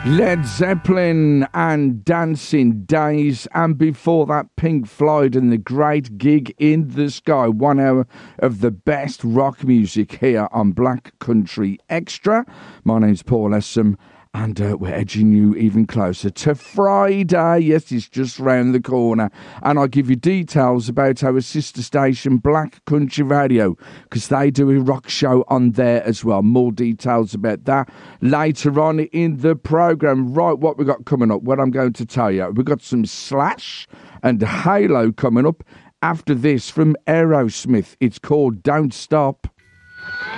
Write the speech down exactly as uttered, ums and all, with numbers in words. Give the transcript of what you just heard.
Led Zeppelin and Dancing Days, and before that Pink Floyd and the Great Gig in the Sky. One hour of the best rock music here on Black Country Extra. My name's Paul Essam, and uh, we're edging you even closer to Friday. Yes, it's just round the corner. And I'll give you details about our sister station, Black Country Radio, because they do a rock show on there as well. More details about that later on in the programme. Right, what we got coming up, what I'm going to tell you. We've got some Slash and Halo coming up after this from Aerosmith. It's called Don't Stop.